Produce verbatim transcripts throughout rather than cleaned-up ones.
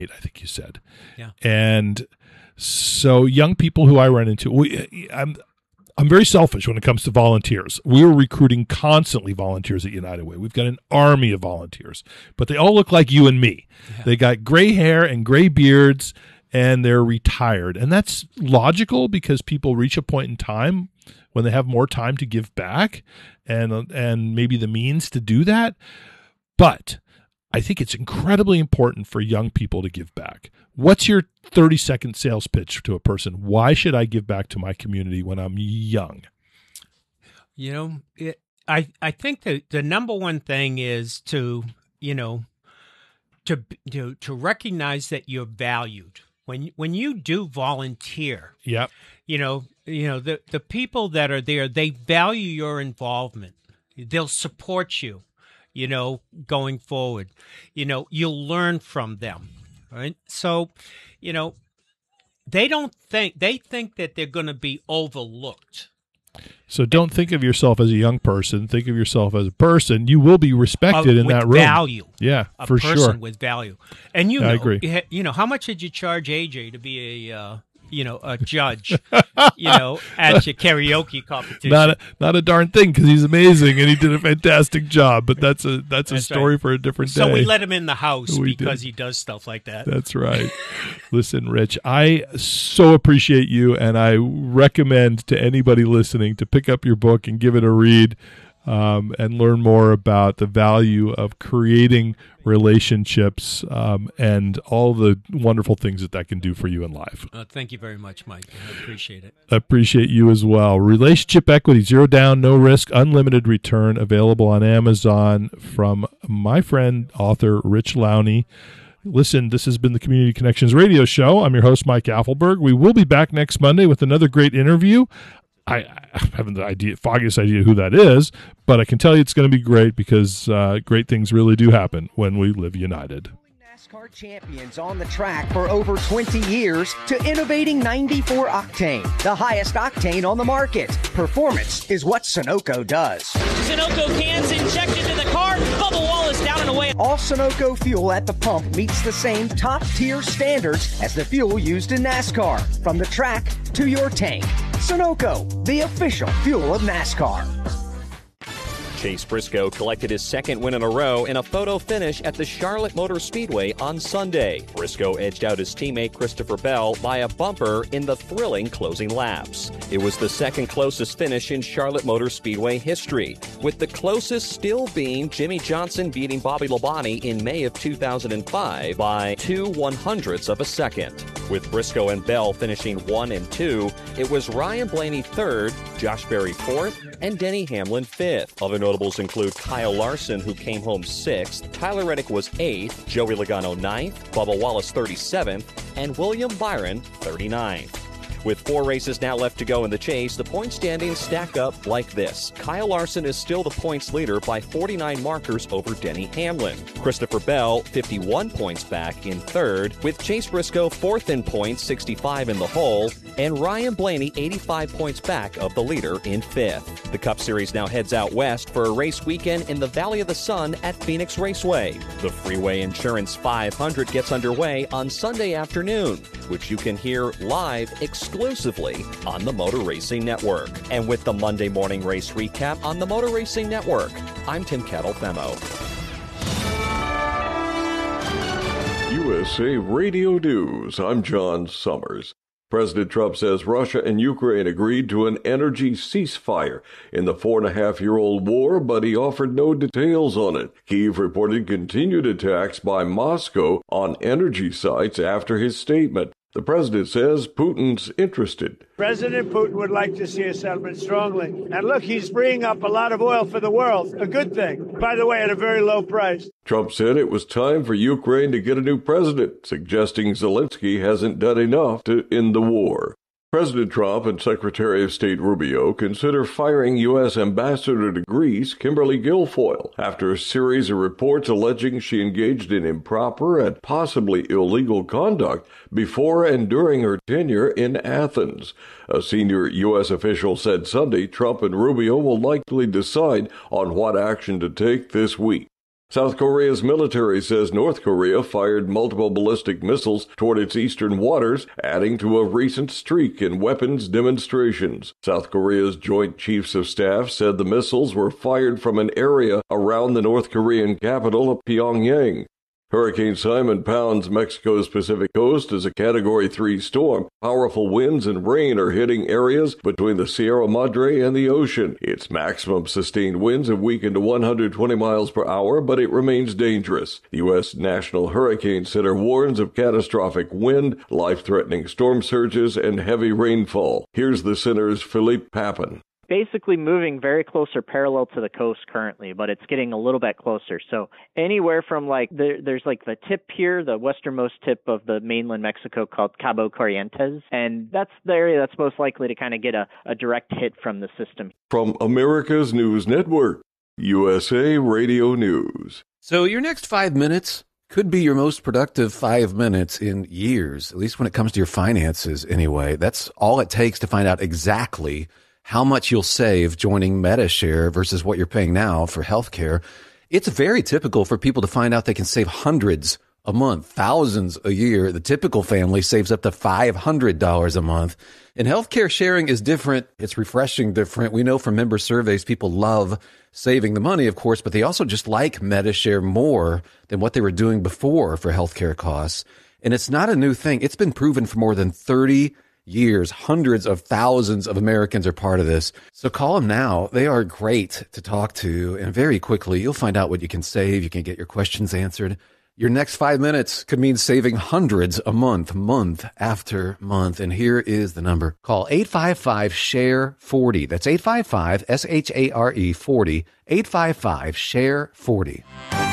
I think you said. Yeah. And so young people who I run into, we, I'm I'm very selfish when it comes to volunteers. We're recruiting constantly volunteers at United Way. We've got an army of volunteers, but they all look like you and me. Yeah. They got gray hair and gray beards, and they're retired. And that's logical because people reach a point in time when they have more time to give back and and maybe the means to do that. But I think it's incredibly important for young people to give back. What's your thirty-second sales pitch to a person? Why should I give back to my community when I'm young? You know, it, I I think that the number one thing is to, you know, to to, to recognize that you're valued. When when you do volunteer, yep. you know, you know the, the people that are there, they value your involvement. They'll support you, you know, going forward. You know, you'll learn from them. Right. So, you know, they don't think they think that they're going to be overlooked. So don't think of yourself as a young person. Think of yourself as a person. You will be respected uh, in that room. Value. Yeah, a for person sure. With value. And you yeah, know, I agree. you know, how much did you charge A J to be a, uh, you know, a judge, you know, at your karaoke competition? Not a, not a darn thing, because he's amazing and he did a fantastic job. But that's a that's, that's a story right. for a different day. So we let him in the house we because did. he does stuff like that. That's right. Listen, Rich, I so appreciate you, and I recommend to anybody listening to pick up your book and give it a read. Um, and learn more about the value of creating relationships um, and all the wonderful things that that can do for you in life. Uh, thank you very much, Mike. I appreciate it. I appreciate you as well. Relationship Equity, zero down, no risk, unlimited return, available on Amazon from my friend, author Rich Lowney. Listen, this has been the Community Connections Radio Show. I'm your host, Mike Affelberg. We will be back next Monday with another great interview. I, I haven't the idea, foggiest idea who that is, but I can tell you it's going to be great because uh, great things really do happen when we live united. NASCAR champions on the track for over twenty years to innovating ninety-four octane, the highest octane on the market. Performance is what Sunoco does. Sunoco cans injected to the car. Bubba Wallace down and away. All Sunoco fuel at the pump meets the same top-tier standards as the fuel used in NASCAR. From the track to your tank. Sunoco, the official fuel of NASCAR. Chase Briscoe collected his second win in a row in a photo finish at the Charlotte Motor Speedway on Sunday. Briscoe edged out his teammate Christopher Bell by a bumper in the thrilling closing laps. It was the second closest finish in Charlotte Motor Speedway history, with the closest still being Jimmy Johnson beating Bobby Labonte in May of two thousand five by two one-hundredths of a second. With Briscoe and Bell finishing one and two, it was Ryan Blaney third, Josh Berry fourth, and Denny Hamlin fifth. Other notables include Kyle Larson, who came home sixth, Tyler Reddick was eighth, Joey Logano ninth, Bubba Wallace thirty-seventh, and William Byron thirty-ninth. With four races now left to go in the chase, the point standings stack up like this. Kyle Larson is still the points leader by forty-nine markers over Denny Hamlin. Christopher Bell, fifty-one points back in third, with Chase Briscoe fourth in points, sixty-five in the hole, and Ryan Blaney, eighty-five points back of the leader in fifth. The Cup Series now heads out west for a race weekend in the Valley of the Sun at Phoenix Raceway. The Freeway Insurance five hundred gets underway on Sunday afternoon, which you can hear live exclusively on the Motor Racing Network. And with the Monday morning race recap on the Motor Racing Network, I'm Tim Kettle-Femo. U S A Radio News, I'm John Summers. President Trump says Russia and Ukraine agreed to an energy ceasefire in the four-and-a-half-year-old war, but he offered no details on it. Kyiv reported continued attacks by Moscow on energy sites after his statement. The president says Putin's interested. President Putin would like to see a settlement strongly. And look, he's freeing up a lot of oil for the world. A good thing. By the way, at a very low price. Trump said it was time for Ukraine to get a new president, suggesting Zelensky hasn't done enough to end the war. President Trump and Secretary of State Rubio consider firing U S Ambassador to Greece, Kimberly Guilfoyle, after a series of reports alleging she engaged in improper and possibly illegal conduct before and during her tenure in Athens. A senior U S official said Sunday Trump and Rubio will likely decide on what action to take this week. South Korea's military says North Korea fired multiple ballistic missiles toward its eastern waters, adding to a recent streak in weapons demonstrations. South Korea's Joint Chiefs of Staff said the missiles were fired from an area around the North Korean capital of Pyongyang. Hurricane Simon pounds Mexico's Pacific coast as a Category three storm. Powerful winds and rain are hitting areas between the Sierra Madre and the ocean. Its maximum sustained winds have weakened to one hundred twenty miles per hour, but it remains dangerous. The U S National Hurricane Center warns of catastrophic wind, life-threatening storm surges, and heavy rainfall. Here's the center's Philippe Papin. Basically moving very close or parallel to the coast currently, but it's getting a little bit closer. So anywhere from like there, there's like the tip here, the westernmost tip of the mainland Mexico called Cabo Corrientes, and that's the area that's most likely to kind of get a, a direct hit from the system. From America's News Network, U S A Radio News. So your next five minutes could be your most productive five minutes in years, at least when it comes to your finances anyway. That's all it takes to find out exactly how much you'll save joining Medi-Share versus what you're paying now for healthcare. It's very typical for people to find out they can save hundreds a month, thousands a year. The typical family saves up to five hundred dollars a month. And healthcare sharing is different. It's refreshing different. We know from member surveys, people love saving the money, of course, but they also just like Medi-Share more than what they were doing before for healthcare costs. And it's not a new thing. It's been proven for more than thirty years. Hundreds of thousands of Americans are part of this. So call them now. They are great to talk to. And very quickly, you'll find out what you can save. You can get your questions answered. Your next five minutes could mean saving hundreds a month, month after month. And here is the number. Call eight five five, S H A R E, forty. That's eight five five, S H A R E, forty. eight five five, S H A R E, forty.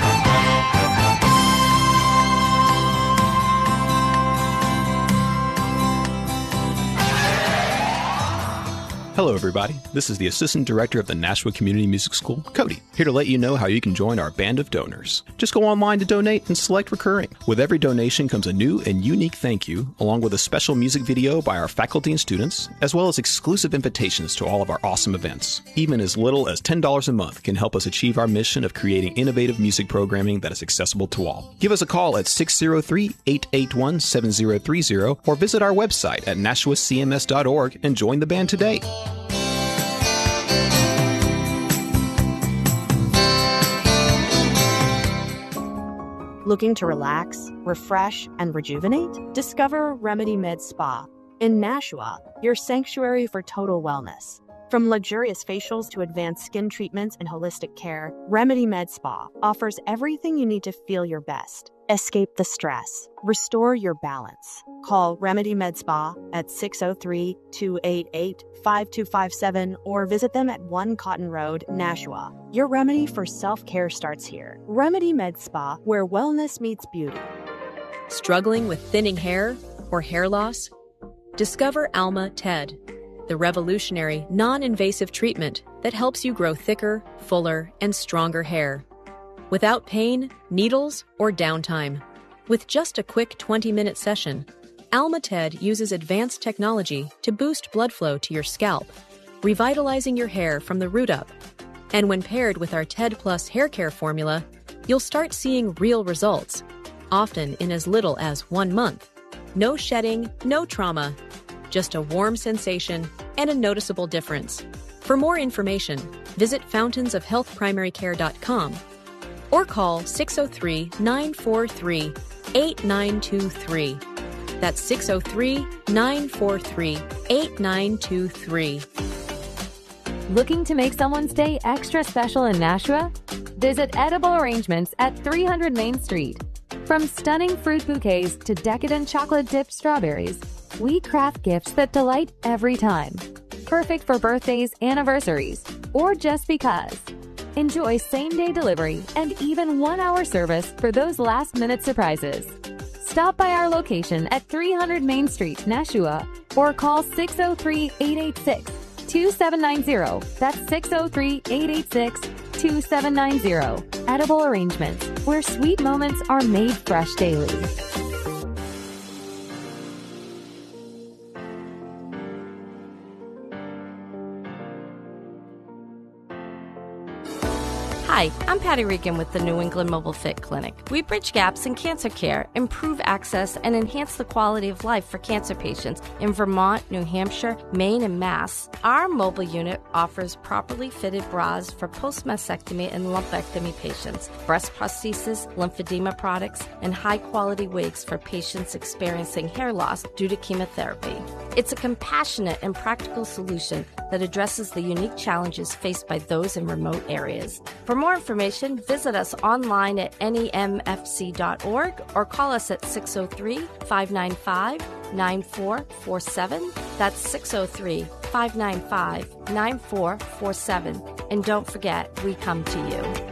Hello, everybody. This is the Assistant Director of the Nashua Community Music School, Cody, here to let you know how you can join our band of donors. Just go online to donate and select recurring. With every donation comes a new and unique thank you, along with a special music video by our faculty and students, as well as exclusive invitations to all of our awesome events. Even as little as ten dollars a month can help us achieve our mission of creating innovative music programming that is accessible to all. Give us a call at six oh three, eight eight one, seven oh three oh or visit our website at nashua c m s dot org and join the band today. Looking to relax, refresh, and rejuvenate? Discover Remedy Med Spa. In Nashua, your sanctuary for total wellness. From luxurious facials to advanced skin treatments and holistic care, Remedy Med Spa offers everything you need to feel your best. Escape the stress. Restore your balance. Call Remedy Med Spa at six oh three, two eight eight, five two five seven or visit them at one Cotton Road, Nashua. Your remedy for self-care starts here. Remedy Med Spa, where wellness meets beauty. Struggling with thinning hair or hair loss? Discover Alma Ted, the revolutionary, non-invasive treatment that helps you grow thicker, fuller, and stronger hair. Without pain, needles, or downtime. With just a quick twenty-minute session, Alma Ted uses advanced technology to boost blood flow to your scalp, revitalizing your hair from the root up. And when paired with our Ted Plus hair care formula, you'll start seeing real results, often in as little as one month. No shedding, no trauma, just a warm sensation and a noticeable difference. For more information, visit fountains of health primary care dot com or call six oh three, nine four three, eight nine two three. That's six oh three, nine four three, eight nine two three. Looking to make someone's day extra special in Nashua? Visit Edible Arrangements at three hundred Main Street. From stunning fruit bouquets to decadent chocolate-dipped strawberries, we craft gifts that delight every time. Perfect for birthdays, anniversaries, or just because. Enjoy same-day delivery and even one-hour service for those last-minute surprises. Stop by our location at three hundred Main Street, Nashua, or call six oh three, eight eight six, two seven nine zero. That's six oh three, eight eight six, two seven nine zero. Edible Arrangements, where sweet moments are made fresh daily. Hi, I'm Patty Regan with the New England Mobile Fit Clinic. We bridge gaps in cancer care, improve access, and enhance the quality of life for cancer patients in Vermont, New Hampshire, Maine, and Mass. Our mobile unit offers properly fitted bras for post-mastectomy and lumpectomy patients, breast prosthesis, lymphedema products, and high-quality wigs for patients experiencing hair loss due to chemotherapy. It's a compassionate and practical solution that addresses the unique challenges faced by those in remote areas. For more information, visit us online at N E M F C dot org or call us at six oh three, five nine five, nine four four seven. That's six oh three, five nine five, nine four four seven. And don't forget, we come to you.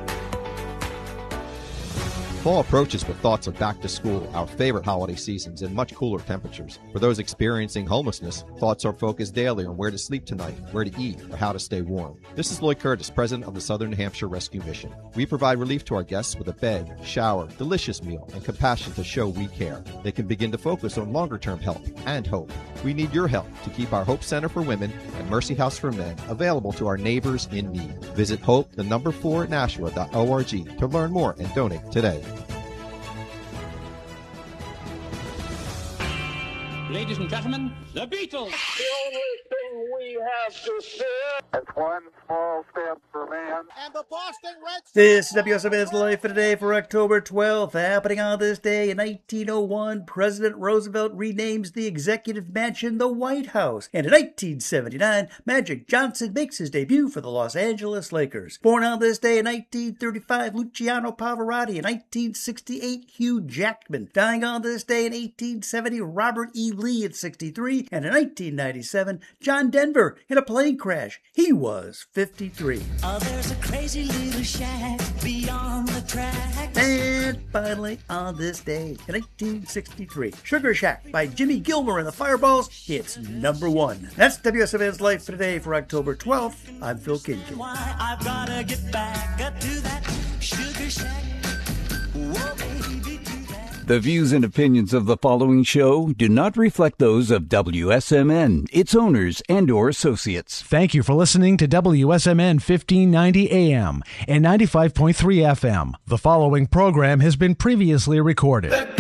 Fall approaches with thoughts of back to school, our favorite holiday seasons, and much cooler temperatures. For those experiencing homelessness, thoughts are focused daily on where to sleep tonight, where to eat, or how to stay warm. This is Lloyd Curtis, president of the Southern New Hampshire Rescue Mission. We provide relief to our guests with a bed, shower, delicious meal, and compassion to show we care. They can begin to focus on longer-term help and hope. We need your help to keep our Hope Center for Women and Mercy House for Men available to our neighbors in need. Visit hope, the number four, Nashua dot org to learn more and donate today. Ladies and gentlemen, the Beatles. The only thing we have to fear is one small step for man. And the Boston Red Sox. This is W S M N's Life of Today for October twelfth. Happening on this day in nineteen oh one, President Roosevelt renames the executive mansion the White House. And in nineteen seventy-nine, Magic Johnson makes his debut for the Los Angeles Lakers. Born on this day in nineteen thirty-five, Luciano Pavarotti. In nineteen sixty-eight, Hugh Jackman. Dying on this day in eighteen seventy, Robert E. Lee at sixty-three. And in nineteen ninety-seven, John Denver in a plane crash. He was fifty-three. Oh, there's a crazy little shack beyond the tracks. And finally, on this day in nineteen sixty-three, Sugar Shack by Jimmy Gilmore and the Fireballs hits number one. That's W S M N's Life Today for October twelfth. I'm Phil Kinkin. Why I've gotta get back up to that Sugar Shack. Whoa, baby, do that. The views and opinions of the following show do not reflect those of W S M N, its owners, and or associates. Thank you for listening to W S M N fifteen ninety A M and ninety-five point three F M. The following program has been previously recorded.